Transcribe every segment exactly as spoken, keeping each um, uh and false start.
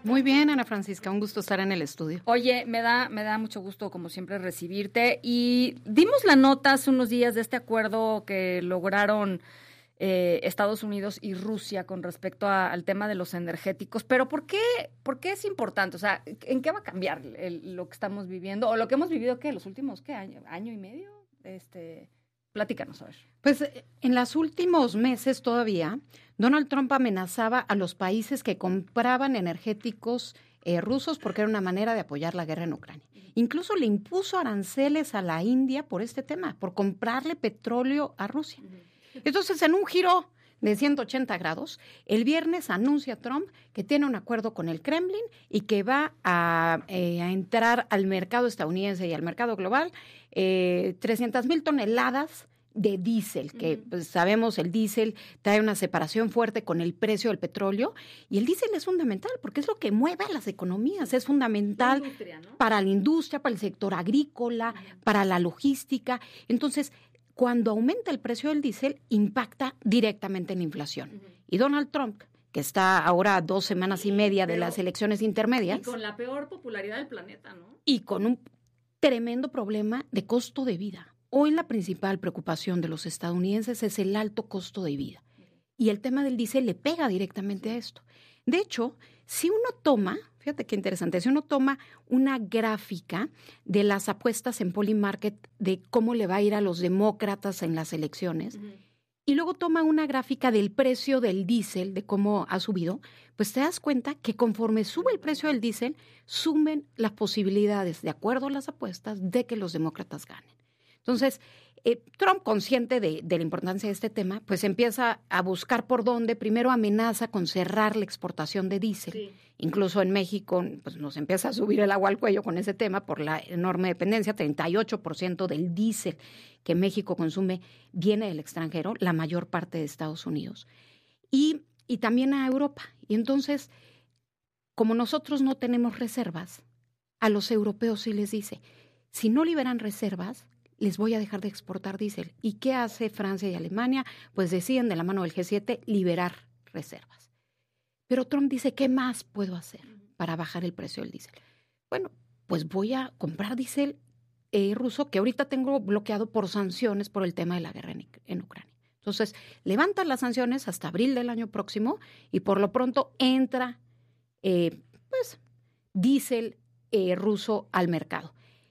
Muy bien, Ana Francisca, un gusto estar en el estudio. Oye, me da, me da mucho gusto, como siempre, recibirte. Y dimos la nota hace unos días de este acuerdo que lograron eh, Estados Unidos y Rusia con respecto a, al tema de los energéticos. Pero ¿por qué, por qué es importante? O sea, ¿en qué va a cambiar el, lo que estamos viviendo? ¿O lo que hemos vivido, qué? ¿Los últimos, qué? ¿Año, año y medio? Este... Platícanos, a ver. Pues en los últimos meses todavía, Donald Trump amenazaba a los países que compraban energéticos eh, rusos porque era una manera de apoyar la guerra en Ucrania. Incluso le impuso aranceles a la India por este tema, por comprarle petróleo a Rusia. Entonces, en un giro de ciento ochenta grados, el viernes anuncia Trump que tiene un acuerdo con el Kremlin y que va a, eh, a entrar al mercado estadounidense y al mercado global eh, trescientas mil toneladas de diésel, que uh-huh. pues, sabemos el diésel trae una separación fuerte con el precio del petróleo, y el diésel es fundamental porque es lo que mueve a las economías, es fundamental la industria, ¿no? Para la industria, para el sector agrícola, uh-huh. para la logística. Entonces, cuando aumenta el precio del diésel, impacta directamente en la inflación. Uh-huh. Y Donald Trump, que está ahora a dos semanas y media de Pero, las elecciones intermedias. Y con la peor popularidad del planeta, ¿no? Y con un tremendo problema de costo de vida. Hoy la principal preocupación de los estadounidenses es el alto costo de vida. Y el tema del diésel le pega directamente a esto. De hecho, si uno toma, fíjate qué interesante, si uno toma una gráfica de las apuestas en Polymarket de cómo le va a ir a los demócratas en las elecciones, uh-huh. y luego toma una gráfica del precio del diésel, de cómo ha subido, pues te das cuenta que conforme sube el precio del diésel, sumen las posibilidades, de acuerdo a las apuestas, de que los demócratas ganen. Entonces, eh, Trump, consciente de, de la importancia de este tema, pues empieza a buscar por dónde. Primero amenaza con cerrar la exportación de diésel. Sí. Incluso en México pues nos empieza a subir el agua al cuello con ese tema por la enorme dependencia. treinta y ocho por ciento del diésel que México consume viene del extranjero, la mayor parte de Estados Unidos. Y, y también a Europa. Y entonces, como nosotros no tenemos reservas, a los europeos sí les dice, si no liberan reservas, les voy a dejar de exportar diésel. ¿Y qué hace Francia y Alemania? Pues deciden de la mano del G siete liberar reservas. Pero Trump dice, ¿qué más puedo hacer para bajar el precio del diésel? Bueno, pues voy a comprar diésel eh, ruso que ahorita tengo bloqueado por sanciones por el tema de la guerra en, en Ucrania. Entonces, levantan las sanciones hasta abril del año próximo y por lo pronto entra eh, pues diésel eh, ruso al mercado.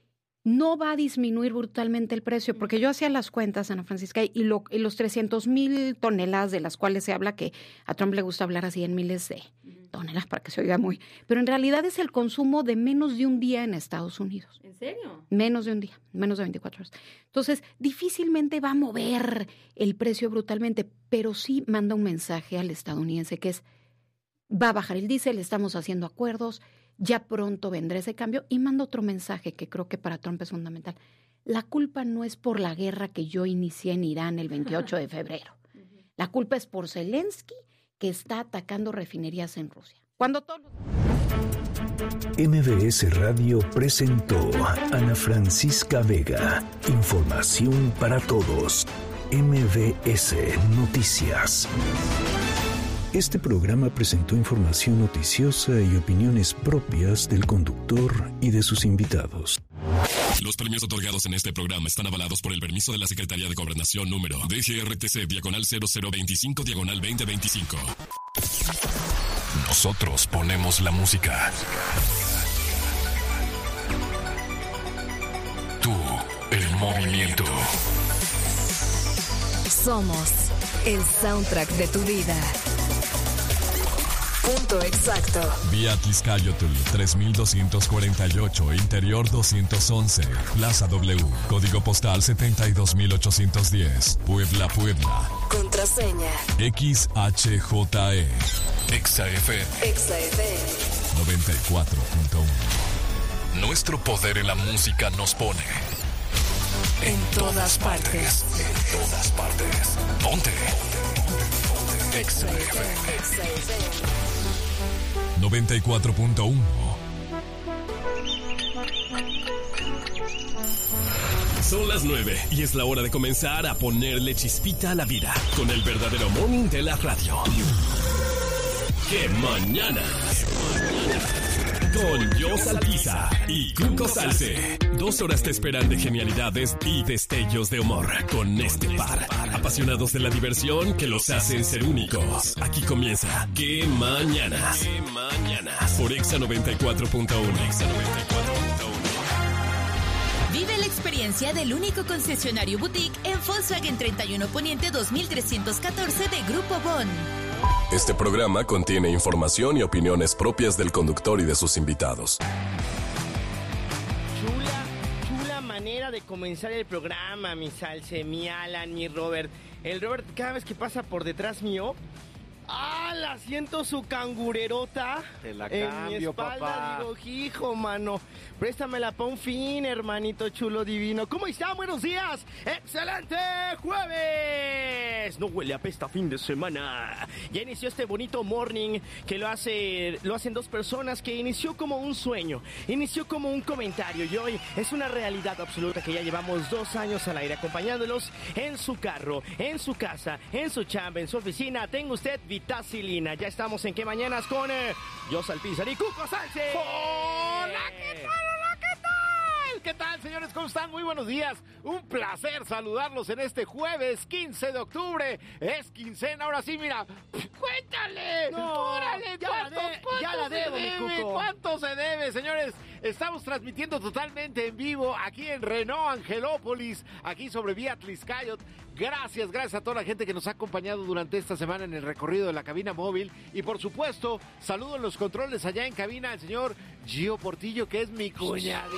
No va a disminuir brutalmente el precio, porque yo hacía las cuentas, Ana Francisca, y, lo, y los trescientos mil toneladas de las cuales se habla, que a Trump le gusta hablar así en miles de toneladas para que se oiga muy, pero en realidad es el consumo de menos de un día en Estados Unidos. ¿En serio? Menos de un día, menos de veinticuatro horas. Entonces, difícilmente va a mover el precio brutalmente, pero sí manda un mensaje al estadounidense que es, va a bajar el diésel, estamos haciendo acuerdos, ya pronto vendrá ese cambio, y manda otro mensaje que creo que para Trump es fundamental. La culpa no es por la guerra que yo inicié en Irán el veintiocho de febrero. La culpa es por Zelensky, que está atacando refinerías en Rusia. Cuando todos los... M B S Radio presentó Ana Francisca Vega. Información para todos. M B S Noticias. Este programa presentó información noticiosa y opiniones propias del conductor y de sus invitados. Los premios otorgados en este programa están avalados por el permiso de la Secretaría de Gobernación número D G R T C diagonal cero cero veinticinco diagonal veinte veinticinco. Nosotros ponemos la música. Tú, el movimiento. Somos el soundtrack de tu vida. Punto exacto. Vía Atlixcayotl tres mil doscientos cuarenta y ocho, Interior doscientos once, Plaza W, Código Postal setenta y dos mil ochocientos diez, Puebla, Puebla. Contraseña X H J E. Exa F M. Exa F M noventa y cuatro punto uno. Nuestro poder en la música nos pone en, en todas partes. partes. En todas partes. Ponte. Exa F M noventa y cuatro punto uno. Son las nueve y es la hora de comenzar a ponerle chispita a la vida con el verdadero morning de la radio. ¡Qué mañanas! Con Jos Alpiza y Cuco Salce. Dos horas te esperan de genialidades y destellos de humor con este par. Apasionados de la diversión que los hacen ser únicos. Aquí comienza ¡Qué mañanas! ¡Qué mañanas! Por Exa noventa y cuatro punto uno. Exa noventa y cuatro punto uno. Vive la experiencia del único concesionario boutique en Volkswagen treinta y uno Poniente dos mil trescientos catorce de Grupo Bon. Este programa contiene información y opiniones propias del conductor y de sus invitados. Chula, chula manera de comenzar el programa, mi Salce, mi Alan, mi Robert. El Robert, cada vez que pasa por detrás mío, ¡ah! La siento su cangurerota. Te la en cambio, mi espalda, papá. digo, hijo, mano. Préstamela pa' un fin, hermanito chulo divino. ¿Cómo están? Buenos días. ¡Excelente jueves! No huele a pesta fin de semana. Ya inició este bonito morning que lo hace, lo hacen dos personas, que inició como un sueño, inició como un comentario y hoy es una realidad absoluta que ya llevamos dos años al aire acompañándolos en su carro, en su casa, en su chamba, en su oficina. Tenga usted vitacilina. Ya estamos en Qué Mañanas con eh, Jos Alpiza y Cuco Salce. ¡Hola! ¿Qué tal? Hola, ¿qué tal? ¿Qué tal, señores? ¿Cómo están? Muy buenos días. Un placer saludarlos en este jueves quince de octubre. Es quincena. Ahora sí, mira. ¡Cuéntale! No, ¡Órale! ya ¿Cuánto, la de- cuánto ya la se debo, mi debe? Cuco. ¿Cuánto se debe, señores? Estamos transmitiendo totalmente en vivo aquí en Renault Angelópolis, aquí sobre Vía Tliscayot. Gracias, gracias a toda la gente que nos ha acompañado durante esta semana en el recorrido de la cabina móvil. Y por supuesto, saludo en los controles allá en cabina al señor Gio Portillo, que es mi cuñadito.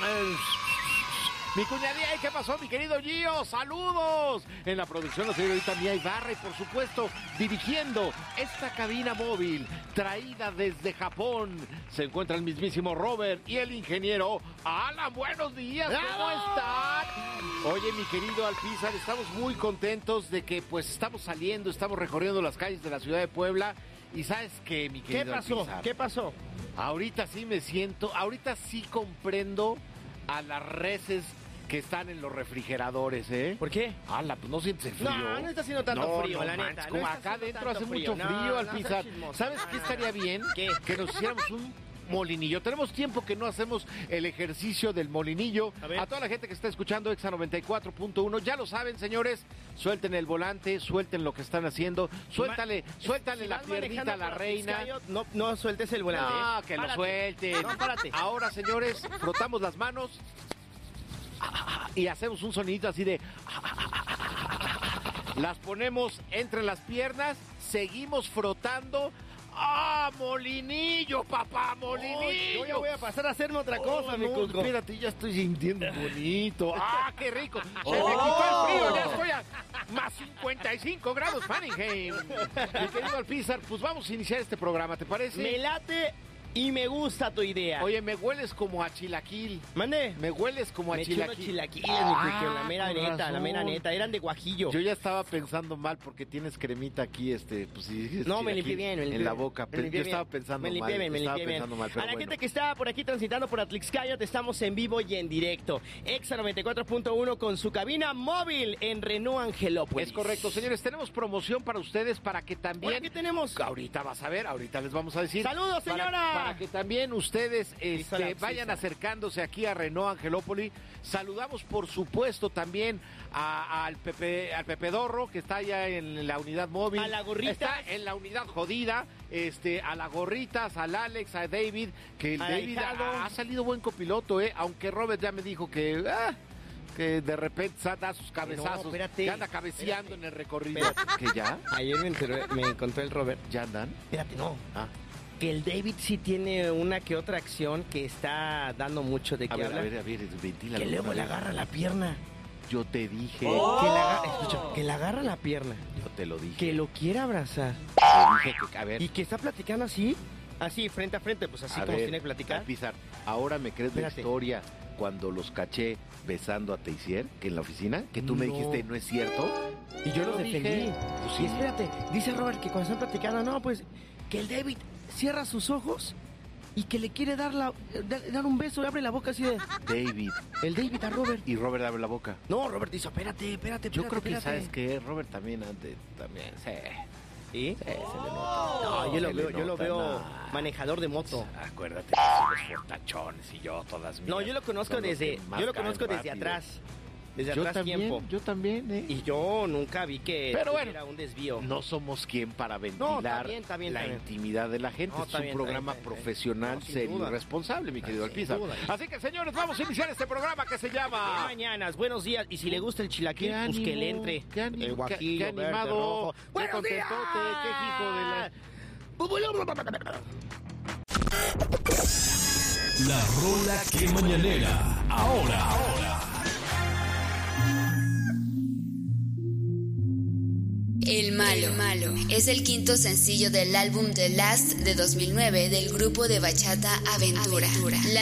Mi cuñadía, ¿qué pasó, mi querido Gio? ¡Saludos! En la producción la señorita Mía Ibarra y, por supuesto, dirigiendo esta cabina móvil traída desde Japón. Se encuentra el mismísimo Robert y el ingeniero Alan. ¡Buenos días! ¿Cómo están? Oye, mi querido Alpizar, estamos muy contentos de que, pues, estamos saliendo, estamos recorriendo las calles de la ciudad de Puebla. Y ¿sabes qué, mi ¿Qué querido pasó? Alpizar? ¿Qué pasó? Ahorita sí me siento, ahorita sí comprendo a las reses que están en los refrigeradores, ¿eh? ¿Por qué? Ala, pues no sientes el frío. No, no está haciendo tanto No, frío, no la manches, neta. como no está acá haciendo adentro tanto hace mucho No, frío, no, al no pisar. seas chismoso. ¿Sabes qué estaría bien? ¿Qué? Que nos hiciéramos un molinillo. Tenemos tiempo que no hacemos el ejercicio del molinillo. A ver. A toda la gente que está escuchando Exa noventa y cuatro punto uno, ya lo saben, señores, suelten el volante, suelten lo que están haciendo, suéltale, suéltale Si la vas piernita a manejando la por reina. Tliscayot, No, no sueltes el volante. No, ¿eh? que lo Párate. suelten. No, párate. Ahora, señores, frotamos las manos y hacemos un sonidito así de... Las ponemos entre las piernas, seguimos frotando. ¡Ah, molinillo, papá, molinillo! Oh, yo ya voy a pasar a hacerme otra cosa, Oh, mi no, Cuco. espérate, ya estoy sintiendo bonito. ¡Ah, qué rico! Se me quitó el frío, ya estoy a más cincuenta y cinco grados Fahrenheit. Mi querido Alpizar, pues vamos a iniciar este programa, ¿te parece? Me late y me gusta tu idea. Oye, me hueles como a chilaquil. Mande. Me hueles como a Me eché unos chilaquil. chilaquiles, mi Ah, Cuco, la mera con neta, la razón. mera neta. Eran de guajillo. Yo ya estaba pensando mal porque tienes cremita aquí, este, pues si dices No, me chilaquil limpié bien, me limpié en la bien. boca. Me Pero limpié yo bien. estaba pensando Me mal. limpié bien, me estaba limpié bien. pensando mal, A pero la bueno. gente que está por aquí transitando por Atlixcayot, estamos en vivo y en directo. Exa noventa y cuatro punto uno con su cabina móvil en Renault Angelópolis. Es correcto, señores. Tenemos promoción para ustedes para que también... Hola, ¿qué tenemos? Ahorita vas a ver, ahorita les vamos a decir. ¡Saludos, Para- señora! Para, que también ustedes este, Hola, sí, vayan sí. acercándose aquí a Renault Angelópolis. Saludamos, por supuesto, también a- al Pepe al Pepe Dorro, que está allá en la unidad móvil. A la Gorritas. Está en la unidad jodida. Este, a la Gorritas, al Alex, a David, que el Al David ahijado. ha, ha salido buen copiloto, ¿eh? Aunque Robert ya me dijo que... ah, que de repente sa- da sus cabezazos, No, espérate, que anda cabeceando espérate. en el recorrido. Espérate. ¿Que ya? Ayer me, enteré- me contó el Robert. ¿Ya andan? Espérate, no. Ah. Que el David sí tiene una que otra acción que está dando mucho de A qué ver, hablar. a ver, a ver, ventila. Que luego le agarra la pierna. Yo te dije, Que, la, agarra- escucha, que le agarra la pierna. yo te lo dije. Que lo quiere abrazar. Te dije que, a ver, Y que está platicando así. Así, frente a frente, pues así a como ver, tiene que platicar. Alpizar, ahora me crees Espérate. la historia cuando los caché besando a Teisier, que en la oficina, que tú me No. dijiste no es cierto. Y yo lo Lo dije. defendí. Pues Y sí. espérate, dice Robert que cuando están platicando, no, pues que el David cierra sus ojos y que le quiere dar, la, dar, dar un beso, le abre la boca así de... David. El David a Robert. Y Robert abre la boca. No, Robert dice, espérate, espérate, espérate. Yo creo que, espérate. ¿sabes qué? Robert también antes, también, sí. ¿Sí? Sí, se le nota. No, yo lo Se le veo, yo lo nota, veo no. manejador de moto. Acuérdate que si los fortachones y yo todas mías. No, yo lo conozco son los desde, que más yo lo caen conozco desde rápido. atrás. Desde Yo atrás también, tiempo. yo también, ¿eh? Y yo nunca vi que Pero bueno, era un desvío. No somos quien para No, está ventilar bien, está bien, la está bien. intimidad de la gente. No, Este está es un bien, está programa bien, está bien. profesional, No, sin serio duda. y responsable, mi querido Sin Alpizar. duda. Así que, señores, vamos a iniciar este programa que se llama... Mañanas, buenos días. Y si le gusta el chilaquil, Qué pues que ánimo, le entre. qué ánimo, el qué- guajillo, qué verde, animado, rojo. qué ¡Buenos contentote, qué hijo de la... La rola que mañanera. Ahora, ahora. El Malo. El Malo es el quinto sencillo del álbum The Last de dos mil nueve del grupo de bachata Aventura. La